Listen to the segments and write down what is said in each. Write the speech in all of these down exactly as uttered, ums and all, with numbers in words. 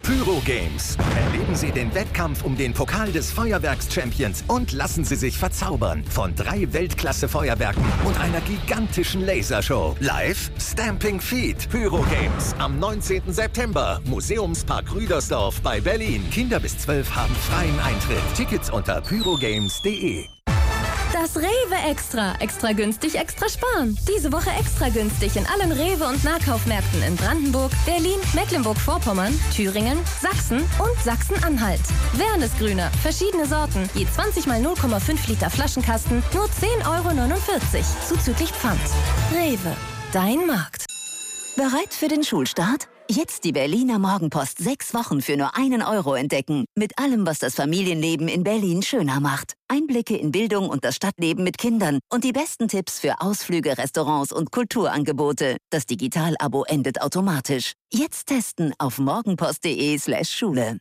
Pyro Games. Erleben Sie den Wettkampf um den Pokal des Feuerwerks-Champions und lassen Sie sich verzaubern von drei Weltklasse-Feuerwerken und einer gigantischen Lasershow. Live Stamping Feet. Pyro Games am neunzehnten September. Museumspark Rüdersdorf bei Berlin. Kinder bis zwölf haben freien Eintritt. Tickets unter pyrogames punkt de. Das Rewe Extra. Extra günstig, extra sparen. Diese Woche extra günstig in allen Rewe- und Nahkaufmärkten in Brandenburg, Berlin, Mecklenburg-Vorpommern, Thüringen, Sachsen und Sachsen-Anhalt. Wernesgrüner, verschiedene Sorten, je zwanzig mal null Komma fünf Liter Flaschenkasten, nur zehn Euro neunundvierzig, zuzüglich Pfand. Rewe, dein Markt. Bereit für den Schulstart? Jetzt die Berliner Morgenpost sechs Wochen für nur einen Euro entdecken. Mit allem, was das Familienleben in Berlin schöner macht. Einblicke in Bildung und das Stadtleben mit Kindern und die besten Tipps für Ausflüge, Restaurants und Kulturangebote. Das Digital-Abo endet automatisch. Jetzt testen auf morgenpost.de slash Schule.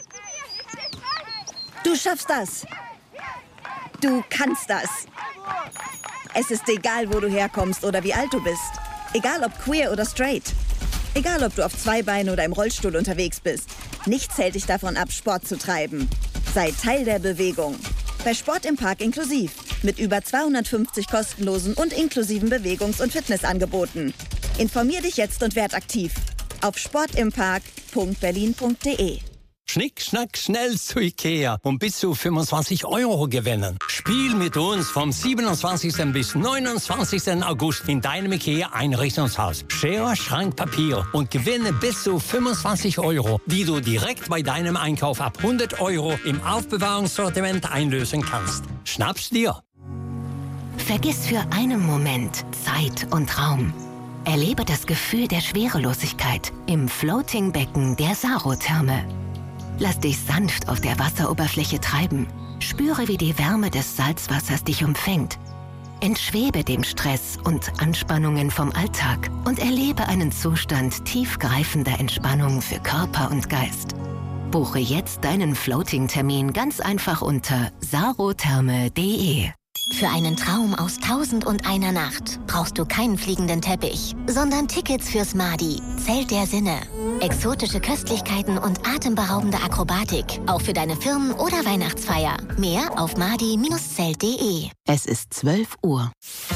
Du schaffst das. Du kannst das. Es ist egal, wo du herkommst oder wie alt du bist. Egal ob queer oder straight. Egal, ob du auf zwei Beinen oder im Rollstuhl unterwegs bist. Nichts hält dich davon ab, Sport zu treiben. Sei Teil der Bewegung. Bei Sport im Park inklusiv. Mit über zweihundertfünfzig kostenlosen und inklusiven Bewegungs- und Fitnessangeboten. Informier dich jetzt und werd aktiv. Auf sportimpark punkt berlin punkt de. Schnick, schnack, schnell zu Ikea und bis zu fünfundzwanzig Euro gewinnen. Spiel mit uns vom siebenundzwanzigsten bis neunundzwanzigsten August in deinem Ikea-Einrichtungshaus. Schere, Schrank, Papier und gewinne bis zu fünfundzwanzig Euro, die du direkt bei deinem Einkauf ab hundert Euro im Aufbewahrungssortiment einlösen kannst. Schnapp's dir! Vergiss für einen Moment Zeit und Raum. Erlebe das Gefühl der Schwerelosigkeit im Floating-Becken der Sarotherme. Lass dich sanft auf der Wasseroberfläche treiben. Spüre, wie die Wärme des Salzwassers dich umfängt. Entschwebe dem Stress und Anspannungen vom Alltag und erlebe einen Zustand tiefgreifender Entspannung für Körper und Geist. Buche jetzt deinen Floating-Termin ganz einfach unter sarotherme punkt de. Für einen Traum aus Tausend und einer Nacht brauchst du keinen fliegenden Teppich, sondern Tickets fürs Madi, Zelt der Sinne. Exotische Köstlichkeiten und atemberaubende Akrobatik, auch für deine Firmen- oder Weihnachtsfeier. Mehr auf madi Bindestrich zelt punkt de. Es ist zwölf Uhr.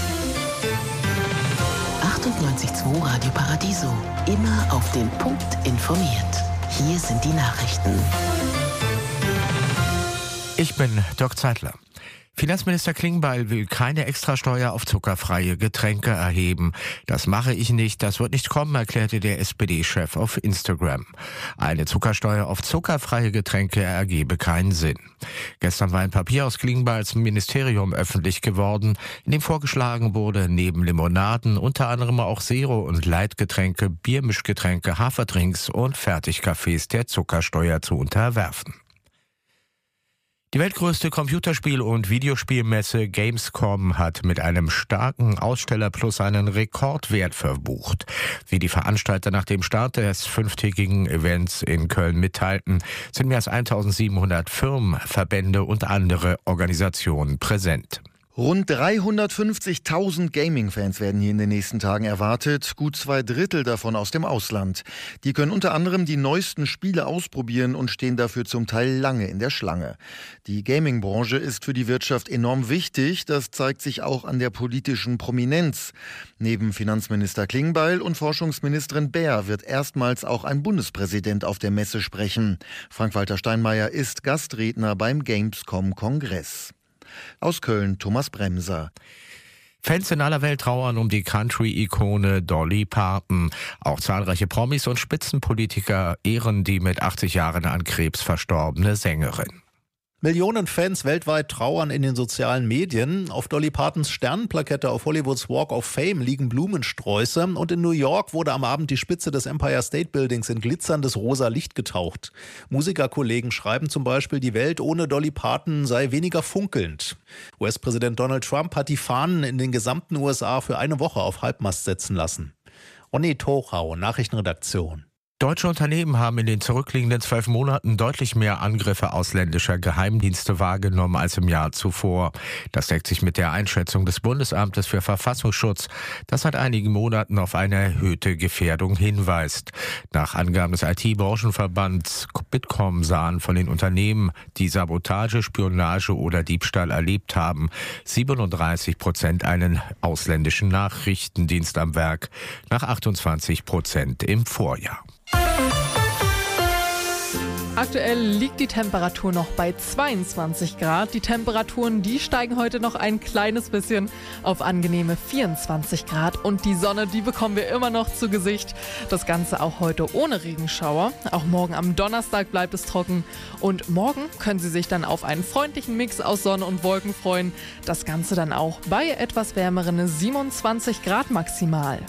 achtundneunzig Komma zwei Radio Paradiso. Immer auf den Punkt informiert. Hier sind die Nachrichten. Ich bin Dirk Zeitler. Finanzminister Klingbeil will keine Extrasteuer auf zuckerfreie Getränke erheben. Das mache ich nicht, das wird nicht kommen, erklärte der S P D-Chef auf Instagram. Eine Zuckersteuer auf zuckerfreie Getränke ergebe keinen Sinn. Gestern war ein Papier aus Klingbeils Ministerium öffentlich geworden, in dem vorgeschlagen wurde, neben Limonaden unter anderem auch Zero- und Leitgetränke, Biermischgetränke, Haferdrinks und Fertigkaffees der Zuckersteuer zu unterwerfen. Die weltgrößte Computerspiel- und Videospielmesse Gamescom hat mit einem starken Ausstellerplus einen Rekordwert verbucht. Wie die Veranstalter nach dem Start des fünftägigen Events in Köln mitteilten, sind mehr als eintausendsiebenhundert Firmen, Verbände und andere Organisationen präsent. Rund dreihundertfünfzigtausend Gaming-Fans werden hier in den nächsten Tagen erwartet, gut zwei Drittel davon aus dem Ausland. Die können unter anderem die neuesten Spiele ausprobieren und stehen dafür zum Teil lange in der Schlange. Die Gaming-Branche ist für die Wirtschaft enorm wichtig, das zeigt sich auch an der politischen Prominenz. Neben Finanzminister Klingbeil und Forschungsministerin Baer wird erstmals auch ein Bundespräsident auf der Messe sprechen. Frank-Walter Steinmeier ist Gastredner beim Gamescom-Kongress. Aus Köln Thomas Bremser. Fans in aller Welt trauern um die Country-Ikone Dolly Parton. Auch zahlreiche Promis und Spitzenpolitiker ehren die mit achtzig Jahren an Krebs verstorbene Sängerin. Millionen Fans weltweit trauern in den sozialen Medien. Auf Dolly Partons Sternenplakette auf Hollywoods Walk of Fame liegen Blumensträuße. Und in New York wurde am Abend die Spitze des Empire State Buildings in glitzerndes rosa Licht getaucht. Musikerkollegen schreiben zum Beispiel, die Welt ohne Dolly Parton sei weniger funkelnd. U S-Präsident Donald Trump hat die Fahnen in den gesamten U S A für eine Woche auf Halbmast setzen lassen. Onni Tochau, Nachrichtenredaktion. Deutsche Unternehmen haben in den zurückliegenden zwölf Monaten deutlich mehr Angriffe ausländischer Geheimdienste wahrgenommen als im Jahr zuvor. Das deckt sich mit der Einschätzung des Bundesamtes für Verfassungsschutz, das seit einigen Monaten auf eine erhöhte Gefährdung hinweist. Nach Angaben des I T-Branchenverbands Bitkom sahen von den Unternehmen, die Sabotage, Spionage oder Diebstahl erlebt haben, siebenunddreißig Prozent einen ausländischen Nachrichtendienst am Werk, nach achtundzwanzig Prozent im Vorjahr. Aktuell liegt die Temperatur noch bei zweiundzwanzig Grad. Die Temperaturen, die steigen heute noch ein kleines bisschen auf angenehme vierundzwanzig Grad. Und die Sonne, die bekommen wir immer noch zu Gesicht. Das Ganze auch heute ohne Regenschauer. Auch morgen am Donnerstag bleibt es trocken. Und morgen können Sie sich dann auf einen freundlichen Mix aus Sonne und Wolken freuen. Das Ganze dann auch bei etwas wärmeren siebenundzwanzig Grad maximal.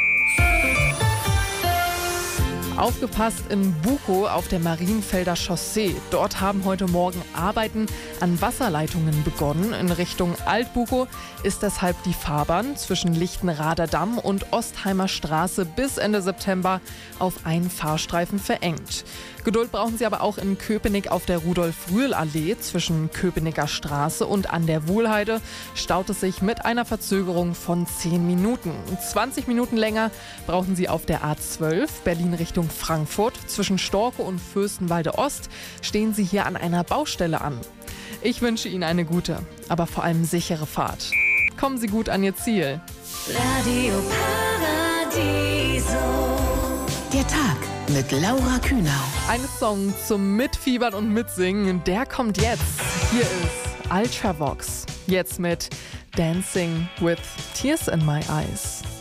Aufgepasst in Bukow auf der Marienfelder Chaussee. Dort haben heute Morgen Arbeiten an Wasserleitungen begonnen. In Richtung Alt-Bukow ist deshalb die Fahrbahn zwischen Lichtenrader Damm und Ostheimer Straße bis Ende September auf einen Fahrstreifen verengt. Geduld brauchen Sie aber auch in Köpenick auf der Rudolf-Rühl-Allee. Zwischen Köpenicker Straße und an der Wohlheide staut es sich mit einer Verzögerung von zehn Minuten. zwanzig Minuten länger brauchen Sie auf der A zwölf Berlin Richtung Frankfurt. Zwischen Storke und Fürstenwalde Ost stehen Sie hier an einer Baustelle an. Ich wünsche Ihnen eine gute, aber vor allem sichere Fahrt. Kommen Sie gut an Ihr Ziel. Radio Paradiso. Der Tag mit Laura Kühnau. Ein Song zum Mitfiebern und Mitsingen, der kommt jetzt. Hier ist Ultravox. Jetzt mit Dancing with Tears in My Eyes.